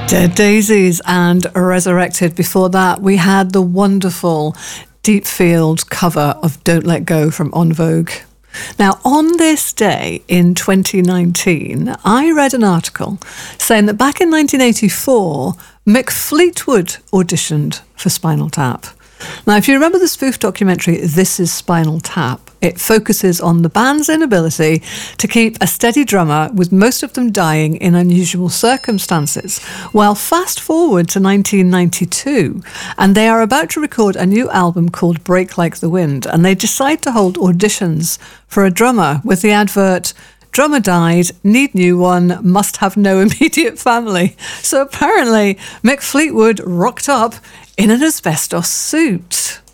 Dead Daisies and Resurrected. Before that, we had the wonderful Deep Field cover of Don't Let Go from En Vogue. Now, on this day in 2019, I read an article saying that back in 1984, Mick Fleetwood auditioned for Spinal Tap. Now, if you remember the spoof documentary, This Is Spinal Tap, it focuses on the band's inability to keep a steady drummer, with most of them dying in unusual circumstances. Well, fast forward to 1992, and they are about to record a new album called Break Like the Wind, and they decide to hold auditions for a drummer with the advert, "Drummer died, need new one, must have no immediate family." So apparently Mick Fleetwood rocked up in an asbestos suit.